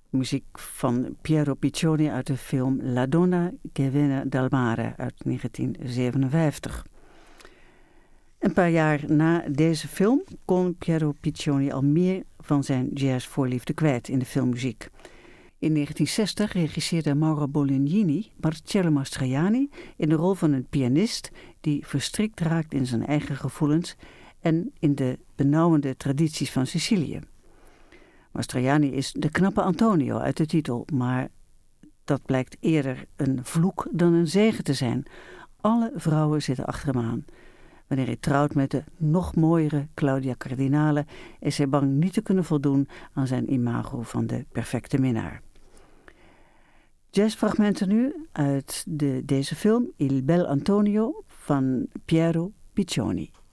Muziek van Piero Piccioni uit de film La Donna che viene dal mare uit 1957. Een paar jaar na deze film kon Piero Piccioni al meer van zijn jazzvoorliefde kwijt in de filmmuziek. In 1960 regisseerde Mauro Bolognini Marcello Mastroianni in de rol van een pianist die verstrikt raakt in zijn eigen gevoelens en in de benauwende tradities van Sicilië. Mastroianni is de knappe Antonio uit de titel, maar dat blijkt eerder een vloek dan een zegen te zijn. Alle vrouwen zitten achter hem aan. Wanneer hij trouwt met de nog mooiere Claudia Cardinale, is hij bang niet te kunnen voldoen aan zijn imago van de perfecte minnaar. Jazzfragmenten nu uit deze film Il Bel Antonio van Piero Piccioni.